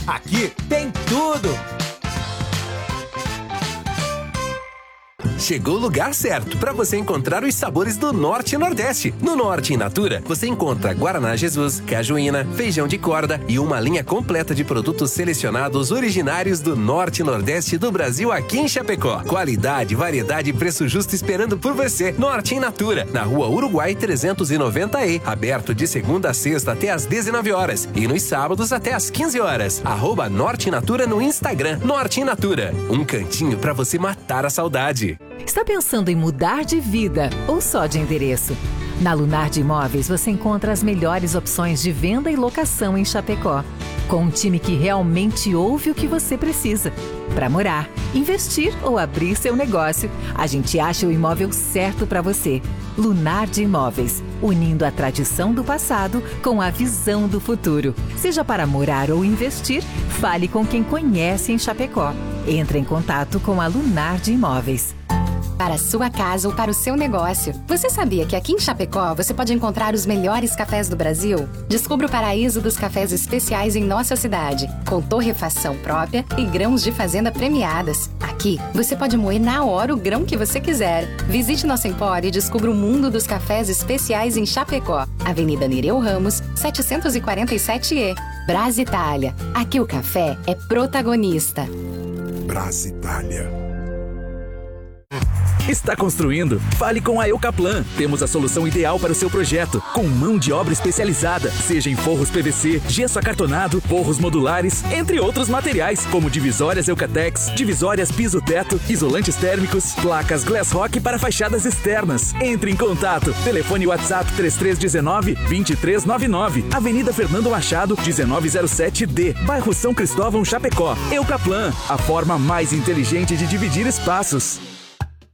Aqui tem tudo! Chegou o lugar certo para você encontrar os sabores do Norte e Nordeste. No Norte in Natura, você encontra Guaraná Jesus, cajuína, feijão de corda e uma linha completa de produtos selecionados originários do Norte e Nordeste do Brasil aqui em Chapecó. Qualidade, variedade e preço justo esperando por você. Norte in Natura, na Rua Uruguai 390E, aberto de segunda a sexta até às 19 horas e nos sábados até às 15 horas. @Norte in Natura no Instagram. Norte in Natura, um cantinho para você matar a saudade. Está pensando em mudar de vida ou só de endereço? Na Lunardi Imóveis você encontra as melhores opções de venda e locação em Chapecó, com um time que realmente ouve o que você precisa. Para morar, investir ou abrir seu negócio, a gente acha o imóvel certo para você. Lunardi Imóveis, unindo a tradição do passado com a visão do futuro. Seja para morar ou investir, fale com quem conhece em Chapecó. Entre em contato com a Lunardi Imóveis. Para a sua casa ou para o seu negócio. Você sabia que aqui em Chapecó você pode encontrar os melhores cafés do Brasil? Descubra o paraíso dos cafés especiais em nossa cidade, com torrefação própria e grãos de fazenda premiadas. Aqui, você pode moer na hora o grão que você quiser. Visite nosso empório e descubra o mundo dos cafés especiais em Chapecó. Avenida Nereu Ramos, 747E. Brasitália. Aqui o café é protagonista. Brasitália. Está construindo? Fale com a Eucaplan. Temos a solução ideal para o seu projeto, com mão de obra especializada, seja em forros PVC, gesso acartonado, forros modulares, entre outros materiais, como divisórias Eucatex, divisórias piso-teto, isolantes térmicos, placas Glassrock para fachadas externas. Entre em contato. Telefone WhatsApp 3319-2399. Avenida Fernando Machado, 1907D, bairro São Cristóvão, Chapecó. Eucaplan, a forma mais inteligente de dividir espaços.